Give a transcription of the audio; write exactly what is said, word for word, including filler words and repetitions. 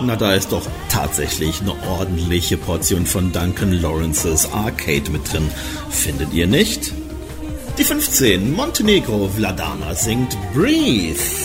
Na, da ist doch tatsächlich eine ordentliche Portion von Duncan Lawrences Arcade mit drin. Findet ihr nicht? Die fünfzehn. Montenegro Vladana singt Breathe.